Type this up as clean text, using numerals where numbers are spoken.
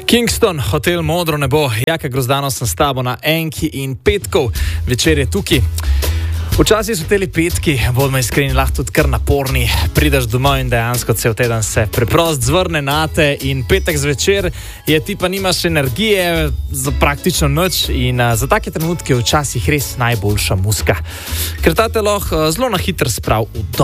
Kingston, hotel Modro nebo, Jaka Grozdano sem s tabo na Enki in petkov, večer je tukaj. Včasih so teli petki, bodimo iskreni, lahko tudi kar naporni. Prideš domov in dejansko cel teden se preprost zvrne nate in petek zvečer je ti pa nimaš energije za praktično nič in za take trenutke včasih res najboljša muzika. Ker ta te lahko zelo na hitro sprav v